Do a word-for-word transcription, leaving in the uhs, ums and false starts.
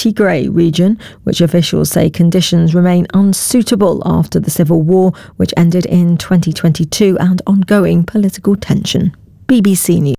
Tigray region, which officials say conditions remain unsuitable after the civil war, which ended in twenty twenty-two, and ongoing political tension. B B C News.